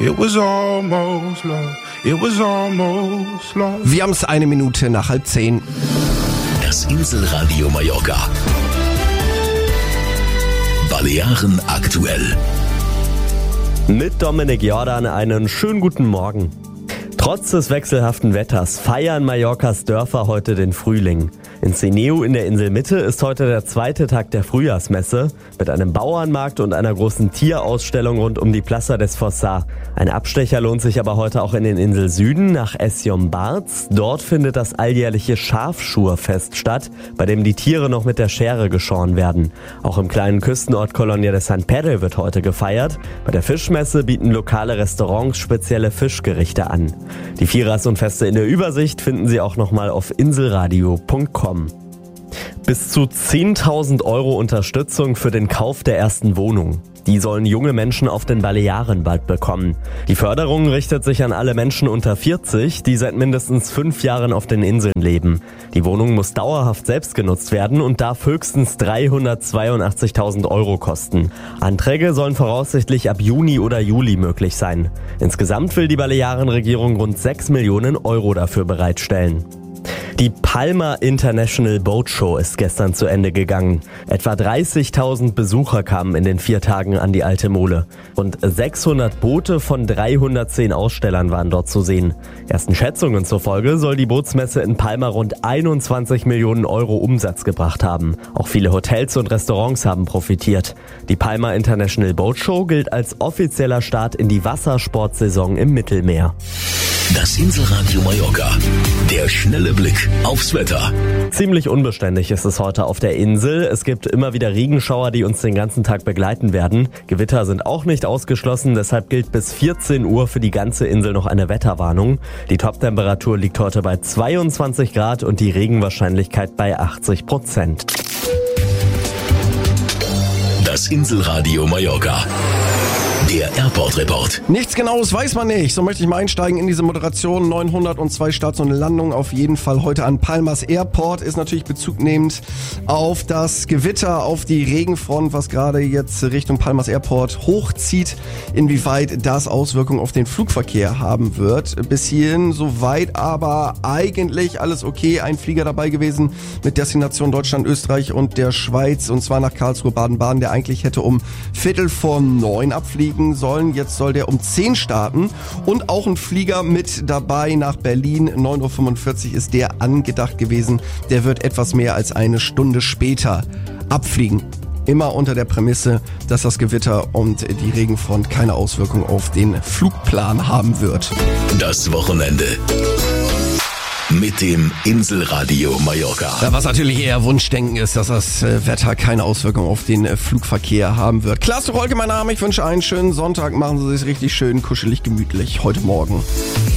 It was almost love. It was almost love. Wir haben es 1 Minute nach 9:30. Das Inselradio Mallorca. Balearen aktuell. Mit Dominik Jordan einen schönen guten Morgen. Trotz des wechselhaften Wetters feiern Mallorcas Dörfer heute den Frühling. In Ceneu in der Inselmitte ist heute der 2. Tag der Frühjahrsmesse mit einem Bauernmarkt und einer großen Tierausstellung rund um die Plaça des Fossars. Ein Abstecher lohnt sich aber heute auch in den Inselsüden nach Es-Llombards. Dort findet das alljährliche Schafschurfest statt, bei dem die Tiere noch mit der Schere geschoren werden. Auch im kleinen Küstenort Colonia de San Pedro wird heute gefeiert. Bei der Fischmesse bieten lokale Restaurants spezielle Fischgerichte an. Die Vierers und Feste in der Übersicht finden Sie auch nochmal auf inselradio.com. Bis zu 10.000 Euro Unterstützung für den Kauf der ersten Wohnung. Die sollen junge Menschen auf den Balearen bald bekommen. Die Förderung richtet sich an alle Menschen unter 40, die seit mindestens 5 Jahren auf den Inseln leben. Die Wohnung muss dauerhaft selbst genutzt werden und darf höchstens 382.000 Euro kosten. Anträge sollen voraussichtlich ab Juni oder Juli möglich sein. Insgesamt will die Balearenregierung rund 6 Millionen Euro dafür bereitstellen. Die Palma International Boat Show ist gestern zu Ende gegangen. Etwa 30.000 Besucher kamen in den 4 Tagen an die Alte Mole. Rund 600 Boote von 310 Ausstellern waren dort zu sehen. Ersten Schätzungen zufolge soll die Bootsmesse in Palma rund 21 Millionen Euro Umsatz gebracht haben. Auch viele Hotels und Restaurants haben profitiert. Die Palma International Boat Show gilt als offizieller Start in die Wassersportsaison im Mittelmeer. Das Inselradio Mallorca. Der schnelle Blick aufs Wetter. Ziemlich unbeständig ist es heute auf der Insel. Es gibt immer wieder Regenschauer, die uns den ganzen Tag begleiten werden. Gewitter sind auch nicht ausgeschlossen, deshalb gilt bis 14 Uhr für die ganze Insel noch eine Wetterwarnung. Die Toptemperatur liegt heute bei 22 Grad und die Regenwahrscheinlichkeit bei 80%. Das Inselradio Mallorca. Der Airport-Report. Nichts Genaues weiß man nicht. So möchte ich mal einsteigen in diese Moderation. 902 Starts und Landungen auf jeden Fall heute an Palmas Airport. Ist natürlich bezugnehmend auf das Gewitter, auf die Regenfront, was gerade jetzt Richtung Palmas Airport hochzieht. Inwieweit das Auswirkungen auf den Flugverkehr haben wird. Bis hierhin soweit aber eigentlich alles okay. Ein Flieger dabei gewesen mit Destination Deutschland, Österreich und der Schweiz. Und zwar nach Karlsruhe, Baden-Baden, der eigentlich hätte um 8:45 abfliegen sollen. Jetzt soll der um 10 starten und auch ein Flieger mit dabei nach Berlin. 9:45 Uhr ist der angedacht gewesen. Der wird etwas mehr als eine Stunde später abfliegen. Immer unter der Prämisse, dass das Gewitter und die Regenfront keine Auswirkung auf den Flugplan haben wird. Das Wochenende. Mit dem Inselradio Mallorca. Ja, was natürlich eher Wunschdenken ist, dass das Wetter keine Auswirkung auf den Flugverkehr haben wird. Klaas Rolke, mein Name. Ich wünsche einen schönen Sonntag. Machen Sie es richtig schön, kuschelig, gemütlich heute Morgen.